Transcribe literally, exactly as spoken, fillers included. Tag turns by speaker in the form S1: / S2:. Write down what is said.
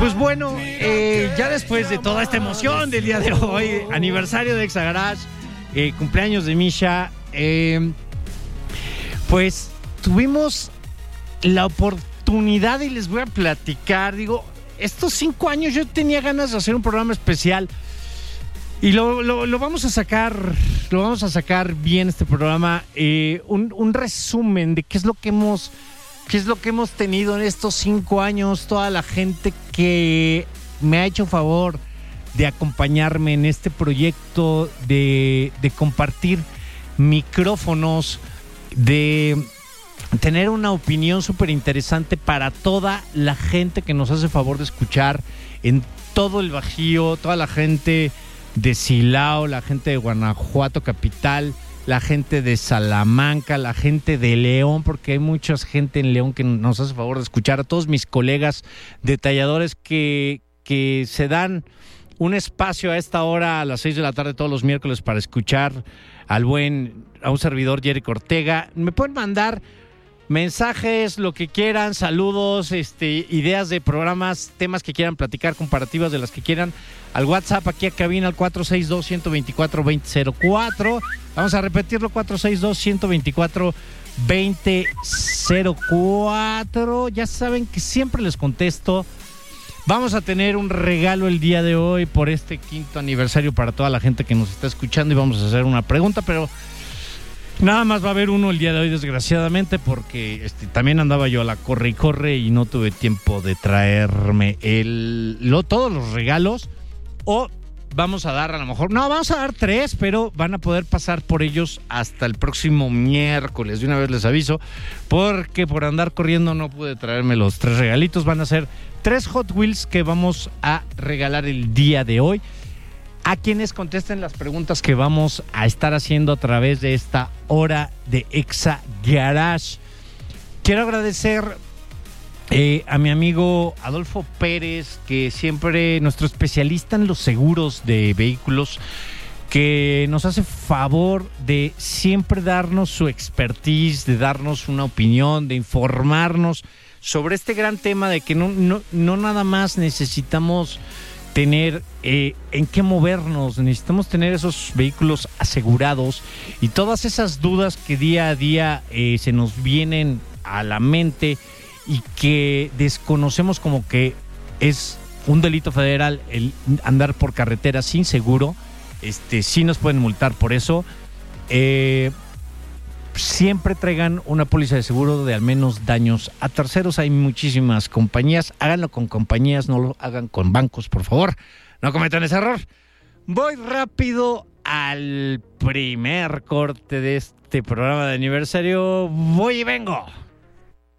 S1: Pues bueno, eh, ya después de toda esta emoción del día de hoy, aniversario de Exa Garage, eh, cumpleaños de Misha, eh, pues tuvimos la oportunidad y les voy a platicar, digo, estos cinco años yo tenía ganas de hacer un programa especial y lo, lo, lo vamos a sacar, lo vamos a sacar bien este programa, eh, un, un resumen de qué es lo que hemos... ¿Qué es lo que hemos tenido en estos cinco años? Toda la gente que me ha hecho favor de acompañarme en este proyecto, de, de compartir micrófonos, de tener una opinión súper interesante para toda la gente que nos hace favor de escuchar en todo el Bajío, toda la gente de Silao, la gente de Guanajuato capital, la gente de Salamanca, la gente de León, porque hay mucha gente en León que nos hace favor de escuchar, a todos mis colegas detalladores que, que se dan un espacio a esta hora, a las seis de la tarde todos los miércoles, para escuchar al buen, a un servidor, Jerry Ortega. Me pueden mandar mensajes, lo que quieran, saludos, este, ideas de programas, temas que quieran platicar, comparativas de las que quieran, al WhatsApp aquí a cabina al cuatro seis dos, uno dos cuatro, dos cero cero cuatro. Vamos a repetirlo, cuatro seis dos, uno dos cuatro, dos cero cuatro. Ya saben que siempre les contesto. Vamos a tener un regalo el día de hoy por este quinto aniversario para toda la gente que nos está escuchando y vamos a hacer una pregunta, pero nada más va a haber uno el día de hoy, desgraciadamente, porque este, también andaba yo a la corre y corre y no tuve tiempo de traerme el, lo, todos los regalos. O vamos a dar a lo mejor, no, vamos a dar tres, pero van a poder pasar por ellos hasta el próximo miércoles. De una vez les aviso, porque por andar corriendo no pude traerme los tres regalitos. Van a ser tres Hot Wheels que vamos a regalar el día de hoy a quienes contesten las preguntas que vamos a estar haciendo a través de esta hora de Exa Garage. Quiero agradecer eh, a mi amigo Adolfo Pérez, que siempre, nuestro especialista en los seguros de vehículos, que nos hace favor de siempre darnos su expertise, de darnos una opinión, de informarnos sobre este gran tema de que no, no, no nada más necesitamos tener eh, en qué movernos, necesitamos tener esos vehículos asegurados y todas esas dudas que día a día eh, se nos vienen a la mente y que desconocemos, como que es un delito federal el andar por carretera sin seguro. Este, sí nos pueden multar por eso. Eh, siempre traigan una póliza de seguro de al menos daños a terceros. Hay muchísimas compañías, háganlo con compañías, no lo hagan con bancos, por favor, no cometan ese error. Voy rápido al primer corte de este programa de aniversario. Voy y vengo.